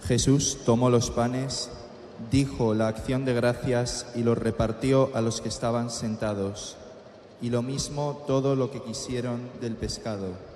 Jesús tomó los panes, dijo la acción de gracias y los repartió a los que estaban sentados, y lo mismo todo lo que quisieron del pescado.